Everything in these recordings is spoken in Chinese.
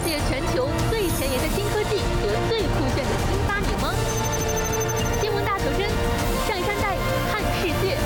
界全球最前沿的新科技和最酷炫的新发明吗？新闻大求真，上山带看世界。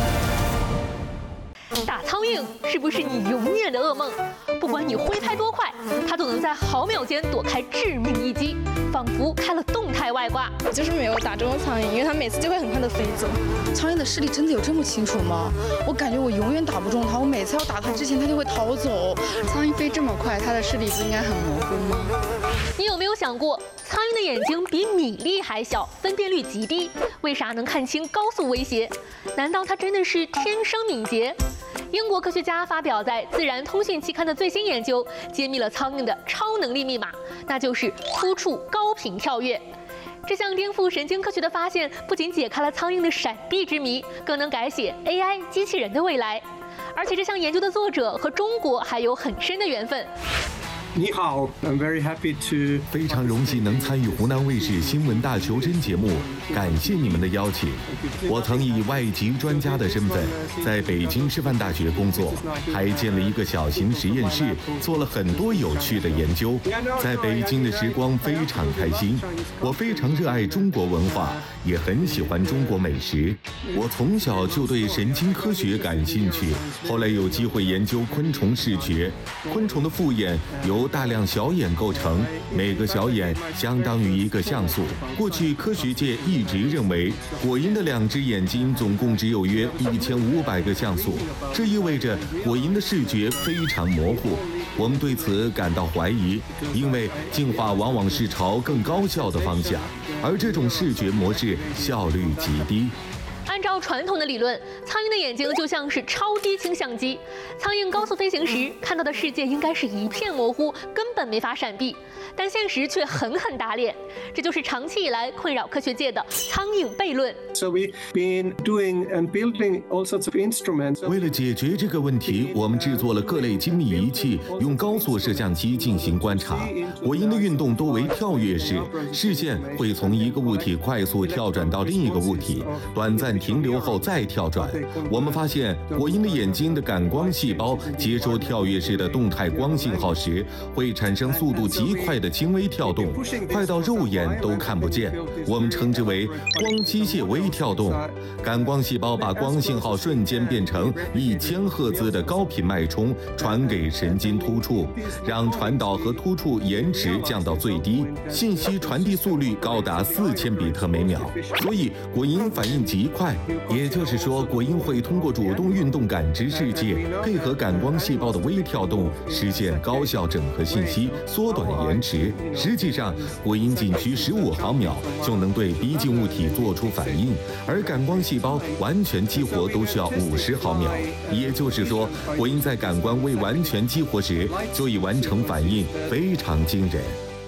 打苍蝇是不是你永远的噩梦？不管你挥拍多快，它都能在毫秒间躲开致命一击，仿佛开了动态外挂。 我就是没有打中苍蝇，因为它每次就会很快的飞走。 苍蝇的视力真的有这么清楚吗？我感觉我永远打不中它，我每次要打它之前，它就会逃走。 苍蝇飞这么快，它的视力不应该很模糊吗？ 你有没有想过，苍蝇的眼睛比米粒还小，分辨率极低，为啥能看清高速威胁？难道它真的是天生敏捷？英国科学家发表在《自然通讯》期刊的最新研究，揭秘了苍蝇的超能力密码，那就是突触高频跳跃。这项颠覆神经科学的发现，不仅解开了苍蝇的闪避之谜，更能改写 AI 机器人的未来。而且这项研究的作者和中国还有很深的缘分。 你好 ，I'm very happy to 非常荣幸能参与湖南卫视新闻大求真节目，感谢你们的邀请。我曾以外籍专家的身份在北京师范大学工作，还建了一个小型实验室，做了很多有趣的研究。在北京的时光非常开心，我非常热爱中国文化，也很喜欢中国美食。我从小就对神经科学感兴趣，后来有机会研究昆虫视觉。昆虫的复眼由大量小眼构成，每个小眼相当于一个像素。过去科学界一直认为，果蝇的2只眼睛总共只有约1500个像素，这意味着果蝇的视觉非常模糊。我们对此感到怀疑，因为进化往往是朝更高效的方向，而这种视觉模式效率极低。 按照传统的理论，苍蝇的眼睛就像是超低清相机。苍蝇高速飞行时看到的世界应该是一片模糊，根本没法闪避。但现实却狠狠打脸，这就是长期以来困扰科学界的苍蝇悖论。 So we've been doing and building all sorts of instruments. 为了解决这个问题，我们制作了各类精密仪器，用高速摄像机进行观察。果蝇的运动多为跳跃式，视线会从一个物体快速跳转到另一个物体，短暂停留后再跳转。我们发现，果蝇的眼睛的感光细胞接收跳跃式的动态光信号时，会产生速度极快的轻微跳动，快到肉眼都看不见。我们称之为光机械微跳动。感光细胞把光信号瞬间变成1000赫兹的高频脉冲，传给神经突触，让传导和突触延迟降到最低，信息传递速率高达4000比特每秒。所以果蝇反应极快，也就是说，果蝇会通过主动运动感知世界，配合感光细胞的微跳动，实现高效整合信息，缩短延迟。实际上，果蝇仅需15毫秒就能对逼近物体做出反应，而感光细胞完全激活都需要50毫秒。也就是说，果蝇在感官未完全激活时就已完成反应，非常惊人。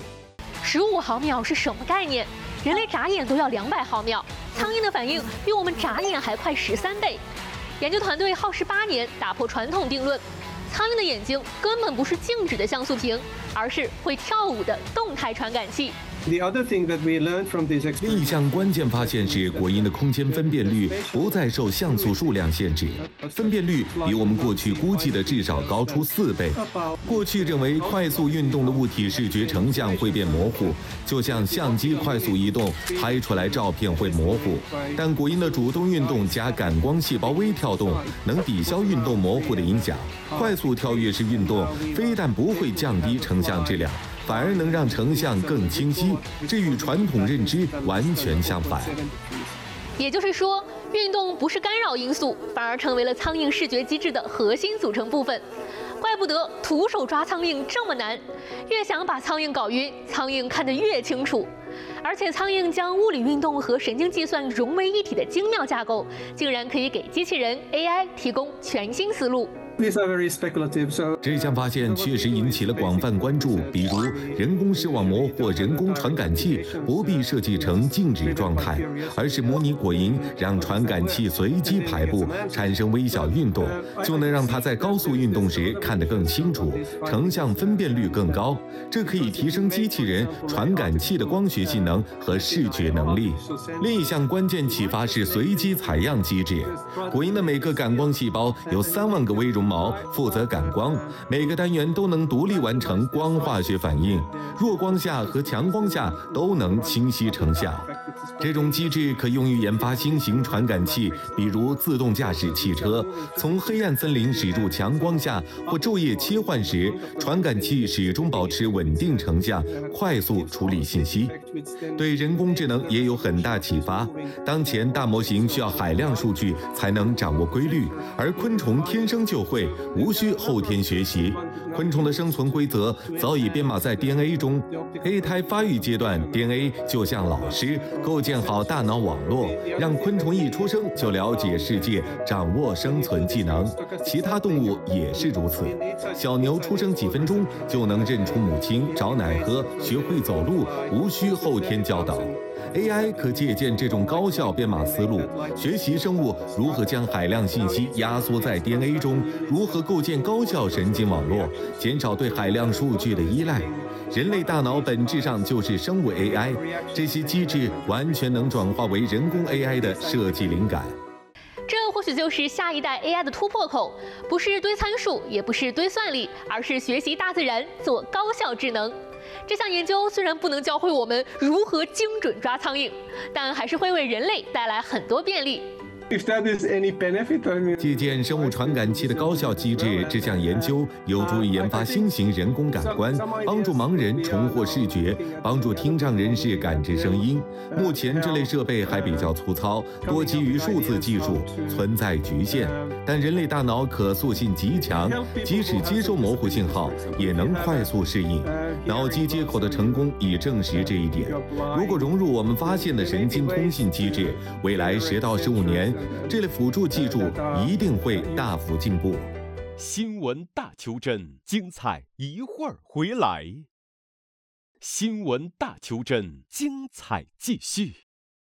15毫秒是什么概念？人类眨眼都要200毫秒，苍蝇的反应比我们眨眼还快13倍。研究团队耗时8年，打破传统定论。苍蝇的眼睛根本不是静止的像素屏，而是会跳舞的动态传感器。 The other thing that we learned from these 另一项关键发现是，果蝇的空间分辨率不再受像素数量限制，分辨率比我们过去估计的至少高出4倍。过去认为快速运动的物体视觉成像会变模糊，就像相机快速移动拍出来照片会模糊，但果蝇的主动运动加感光细胞微跳动能抵消运动模糊的影响。快速跳跃式运动非但不会降低成像质量，反而能让成像更清晰，这与传统认知完全相反。 也就是说，运动不是干扰因素，反而成为了苍蝇视觉机制的核心组成部分。怪不得徒手抓苍蝇这么难，越想把苍蝇搞晕，苍蝇看得越清楚。而且苍蝇将物理运动和神经计算融为一体的精妙架构，竟然可以给机器人 AI 提供全新思路。 These are very speculative. So 这项发现确实引起了广泛关注，比如人工视网膜或人工传感器不必设计成静止状态，而是模拟果蝇，让传感器随机排布，产生微小运动，就能让它在高速运动时看得更清楚，成像分辨率更高。这可以提升机器人传感器的光学性能和视觉能力。另一项关键启发是随机采样机制。果蝇的每个感光细胞有3万个微绒毛负责感光，每个单元都能独立完成光化学反应，弱光下和强光下都能清晰成像。这种机制可用于研发新型传感器，比如自动驾驶汽车。从黑暗森林驶入强光下或昼夜切换时，传感器始终保持稳定成像，快速处理信息，对人工智能也有很大启发。当前大模型需要海量数据才能掌握规律，而昆虫天生就会，无需后天学习。昆虫的生存规则早已编码在 DNA 中，胚胎发育阶段 DNA 就像老师，构建好大脑网络，让昆虫一出生就了解世界，掌握生存技能。其他动物也是如此，小牛出生几分钟就能认出母亲，找奶喝，学会走路，无需后天教导。AI 可借鉴这种高效编码思路，学习生物如何将海量信息压缩在 DNA 中，如何构建高效神经网络，减少对海量数据的依赖。人类大脑本质上就是生物 AI， 这些机制完全能转化为人工 AI 的设计灵感。 这或许就是下一代 AI 的突破口，不是堆参数，也不是堆算力，而是学习大自然，做高效智能。这项研究虽然不能教会我们如何精准抓苍蝇，但还是会为人类带来很多便利。 借鉴生物传感器的高效机制，这项研究有助于研发新型人工感官，帮助盲人重获视觉，帮助听障人士感知声音。目前这类设备还比较粗糙，多基于数字技术，存在局限。但人类大脑可塑性极强，即使接收模糊信号，也能快速适应。脑机接口的成功已证实这一点。如果融入我们发现的神经通信机制，未来10到15年，这类辅助技术一定会大幅进步。 新闻大求真，精彩一会儿回来。新闻大求真，精彩继续。